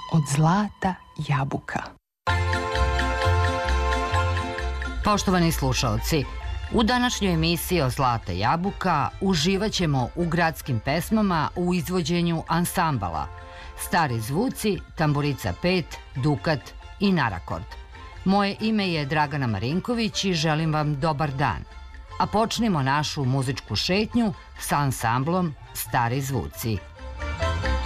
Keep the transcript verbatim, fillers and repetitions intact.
od Zlata Jabuka. Poštovani slušaoci, u današnjoj emisiji o Zlata Jabuka uživat ćemo u gradskim pesmama u izvođenju ansambala Stari zvuci, Tamburica pet, Dukat i Narakord. Moje ime je Dragana Marinković i želim vam dobar dan. A počnimo našu muzičku šetnju sa ansamblom Stari zvuci.